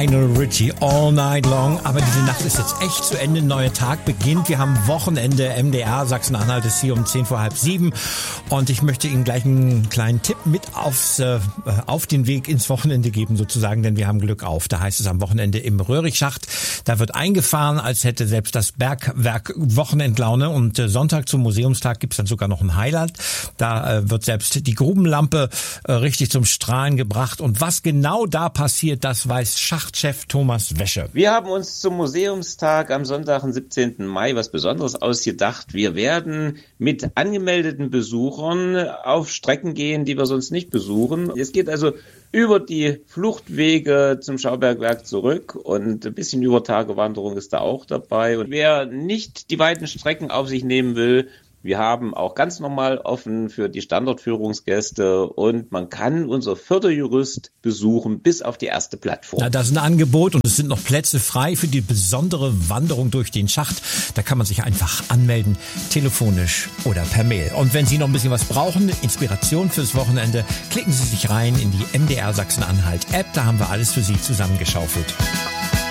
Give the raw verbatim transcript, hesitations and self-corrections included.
Lionel Richie, All Night Long. Aber diese Nacht ist jetzt echt zu Ende. Ein neuer Tag beginnt. Wir haben Wochenende. M D R Sachsen-Anhalt ist hier um zehn vor halb sieben. Und ich möchte Ihnen gleich einen kleinen Tipp mit aufs, äh, auf den Weg ins Wochenende geben, sozusagen. Denn wir haben Glück auf. Da heißt es am Wochenende im Röhrigschacht. Da wird eingefahren, als hätte selbst das Bergwerk Wochenendlaune. Und äh, Sonntag zum Museumstag gibt's dann sogar noch ein Highlight. Da äh, wird selbst die Grubenlampe äh, richtig zum Strahlen gebracht. Und was genau da passiert, das weiß Schachtchef Thomas Wäsche. Wir haben uns zum Museumstag am Sonntag, den siebzehnten Mai, was Besonderes ausgedacht. Wir werden mit angemeldeten Besuchern auf Strecken gehen, die wir sonst nicht besuchen. Es geht also über die Fluchtwege zum Schaubergwerk zurück und ein bisschen über Tagewanderung ist da auch dabei. Und wer nicht die weiten Strecken auf sich nehmen will, wir haben auch ganz normal offen für die Standardführungsgäste und man kann unser Förderjurist besuchen bis auf die erste Plattform. Na, das ist ein Angebot und es sind noch Plätze frei für die besondere Wanderung durch den Schacht. Da kann man sich einfach anmelden, telefonisch oder per Mail. Und wenn Sie noch ein bisschen was brauchen, Inspiration fürs Wochenende, klicken Sie sich rein in die M D R Sachsen-Anhalt App. Da haben wir alles für Sie zusammengeschaufelt.